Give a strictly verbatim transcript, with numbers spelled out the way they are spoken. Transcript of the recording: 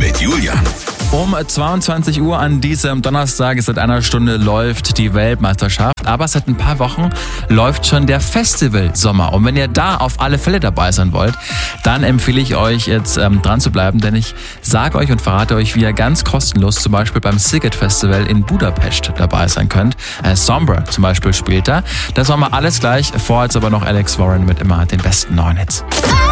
mit Julian. Um zweiundzwanzig Uhr an diesem Donnerstag, seit einer Stunde, läuft die Weltmeisterschaft. Aber seit ein paar Wochen läuft schon der Festival-Sommer. Und wenn ihr da auf alle Fälle dabei sein wollt, dann empfehle ich euch jetzt ähm, dran zu bleiben, denn ich sage euch und verrate euch, wie ihr ganz kostenlos zum Beispiel beim Sziget Festival in Budapest dabei sein könnt. Äh, Sombra zum Beispiel spielt da. Das war mal alles gleich. Vor jetzt aber noch Alex Warren mit immer den besten neuen Hits.